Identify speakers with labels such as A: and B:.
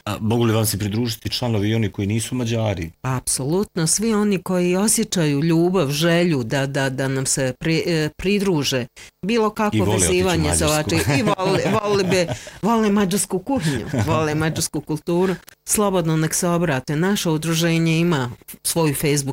A: A mogu li vam se pridružiti članovi i oni koji nisu Mađari?
B: Apsolutno, svi oni koji osjećaju ljubav, želju da nam se pridruže, bilo kakvo vezivanje za vače i vole mađarsku kuhinju, vole mađarsku kulturu, slobodno nek se obrate. Naše udruženje ima svoju Facebook